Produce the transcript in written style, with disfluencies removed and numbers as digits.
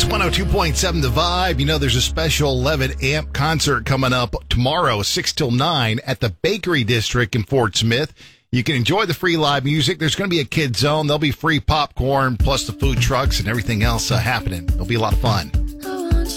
It's 102.7 The Vibe. You know, there's a special 11 amp concert coming up tomorrow, 6 till 9 at the Bakery District in Fort Smith. You can enjoy the free live music. There's going to be a kid zone. There'll be free popcorn plus the food trucks and everything else happening. It'll be a lot of fun.